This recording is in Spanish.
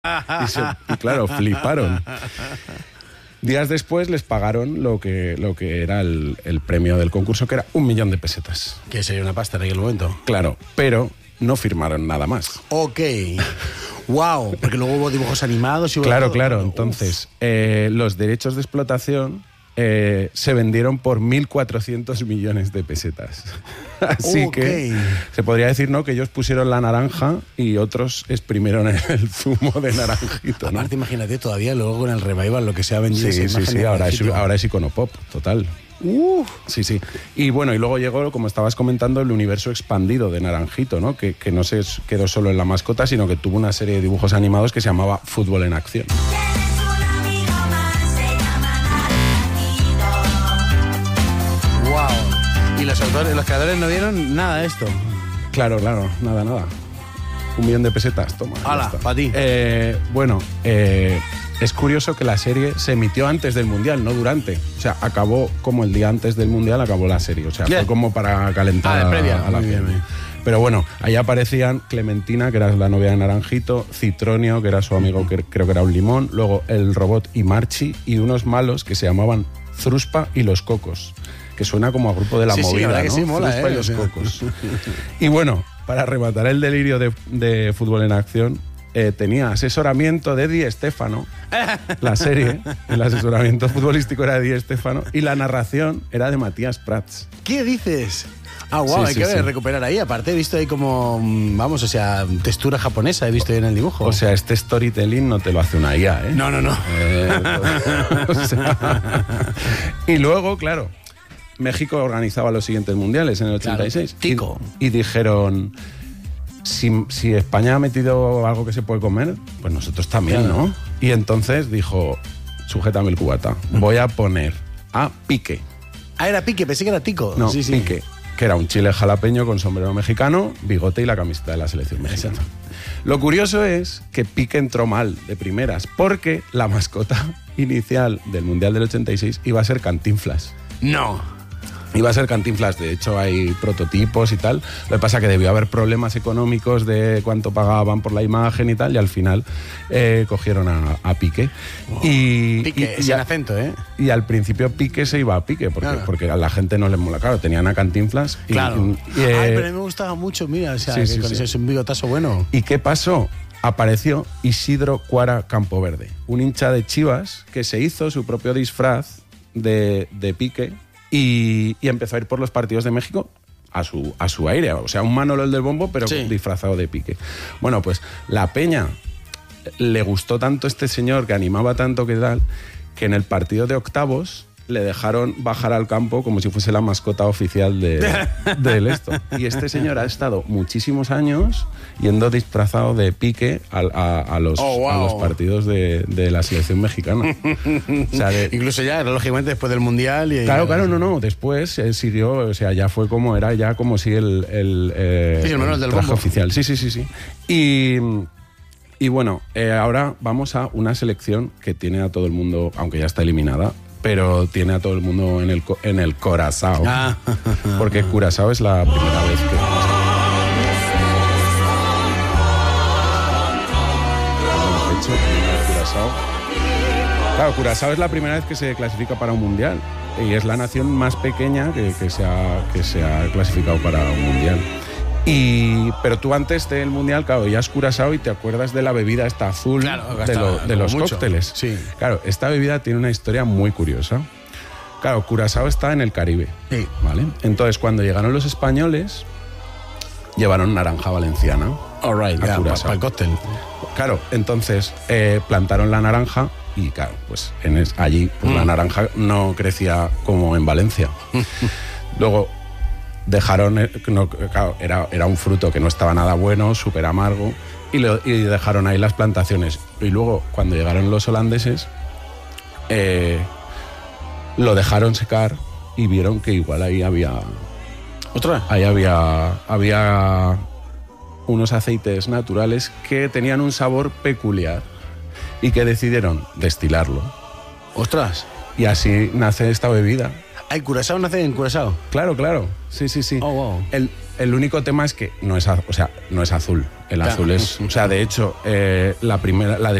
Y claro, fliparon. Días después les pagaron lo que era el premio del concurso, que era 1 millón de pesetas. Que sería una pasta en aquel momento. Claro, pero no firmaron nada más. Ok. Wow, porque luego hubo dibujos animados. Y Claro. Entonces, los derechos de explotación se vendieron por 1.400 millones de pesetas. Así que se podría decir, ¿no?, que ellos pusieron la naranja y otros exprimieron el zumo de naranjito, ¿no? Aparte, imagínate, todavía luego con el revival, lo que se ha vendido. Sí, ahora es iconopop, total. Sí. Y bueno, y luego llegó, como estabas comentando, el universo expandido de Naranjito, ¿no? Que no se quedó solo en la mascota, sino que tuvo una serie de dibujos animados que se llamaba Fútbol en Acción. Y los creadores no vieron nada de esto. Claro, nada. 1 millón de pesetas, toma. ¡Hala, para ti! Es curioso que la serie se emitió antes del Mundial, no durante. O sea, acabó como el día antes del Mundial, acabó la serie. O sea, fue como para calentar a la gente. Pero bueno, ahí aparecían Clementina, que era la novia de Naranjito, Citronio, que era su amigo, que creo que era un limón, luego el robot y Marchi, y unos malos que se llamaban Fruspa y los Cocos, que suena como a grupo de la movida, ¿no? Que sí, mola, Fruspa y los Cocos. Y bueno, para rematar el delirio de Fútbol en Acción, tenía asesoramiento de Di Stéfano, la serie, el asesoramiento futbolístico era de Di Stéfano, y la narración era de Matías Prats. ¿Qué dices? Wow, hay que recuperar ahí. Aparte he visto ahí como, textura japonesa he visto ahí en el dibujo. O sea, este storytelling no te lo hace una IA, ¿eh? No. Y luego, claro, México organizaba los siguientes mundiales en el 86. Claro, tico. Y dijeron, si España ha metido algo que se puede comer, pues nosotros también, claro, ¿no? Y entonces dijo, sujétame el cubata, voy a poner a Pique. Ah, era Pique, pensé que era tico. No, sí. Pique, que era un chile jalapeño con sombrero mexicano, bigote y la camiseta de la selección mexicana. Lo curioso es que Pique entró mal de primeras, porque la mascota inicial del Mundial del 86 iba a ser Cantinflas. No. Iba a ser Cantinflas, de hecho hay prototipos y tal. Lo que pasa es que debió haber problemas económicos de cuánto pagaban por la imagen y tal, y al final cogieron a Pique. Pique, sin acento, ¿eh? Y al principio Pique se iba a Pique, porque a la gente no les mola. Claro, tenían a Cantinflas. Claro. Ay, pero a mí me gustaba mucho, mira, con ese un bigotazo bueno. ¿Y qué pasó? Apareció Isidro Cuara Campoverde, un hincha de Chivas que se hizo su propio disfraz de Pique. Y empezó a ir por los partidos de México a su aire. O sea, un Manolo el del bombo, pero disfrazado de Pique. Bueno, pues la peña le gustó tanto este señor, que animaba tanto que tal, que en el partido de octavos le dejaron bajar al campo como si fuese la mascota oficial del esto. Y este señor ha estado muchísimos años yendo disfrazado de Pique a los partidos de la selección mexicana. O sea, incluso ya, lógicamente, después del Mundial. Claro, no. Después siguió, o sea, ya fue como era, ya como si el del traje oficial. Sí. Y bueno, ahora vamos a una selección que tiene a todo el mundo, aunque ya está eliminada, pero tiene a todo el mundo en el Curazao. Porque Curazao es la primera vez que... Claro, Curazao es la primera vez que se clasifica para un mundial. Y es la nación más pequeña que se ha clasificado para un mundial. Pero tú antes del mundial, claro, ya has Curazao y te acuerdas de la bebida esta azul, de los cócteles. Sí. Claro, esta bebida tiene una historia muy curiosa. Claro, Curazao está en el Caribe. Sí. ¿Vale? Entonces, cuando llegaron los españoles, llevaron naranja valenciana. All right, para el cóctel. Claro, entonces plantaron la naranja y, claro, pues allí la naranja no crecía como en Valencia. Luego dejaron, claro, era un fruto que no estaba nada bueno, súper amargo, y dejaron ahí las plantaciones. Y luego, cuando llegaron los holandeses, lo dejaron secar y vieron que igual ahí había... ¿Otra? Ahí había unos aceites naturales que tenían un sabor peculiar y que decidieron destilarlo. ¡Ostras! Y así nace esta bebida. ¿El Curazao nace en Curazao? Claro. Sí. Oh, wow. El único tema es que no es azul. El azul es... O sea, de hecho, la